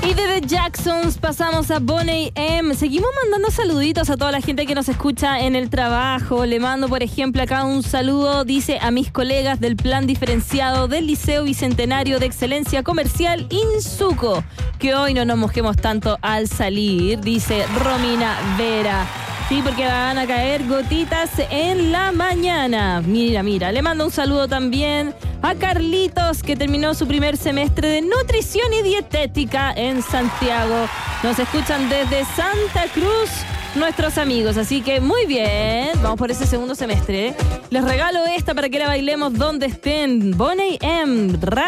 Y de The Jacksons pasamos a Boney M. Seguimos mandando saluditos a toda la gente que nos escucha en el trabajo. Le mando, por ejemplo, acá un saludo, dice, a mis colegas del plan diferenciado del Liceo Bicentenario de Excelencia Comercial Insuco. Que hoy no nos mojemos tanto al salir, dice Romina Vera. Sí, porque van a caer gotitas en la mañana. Mira, le mando un saludo también a Carlitos, que terminó su primer semestre de nutrición y dietética en Santiago. Nos escuchan desde Santa Cruz nuestros amigos, así que muy bien, vamos por ese segundo semestre. Les regalo esta para que la bailemos donde estén. Boney M.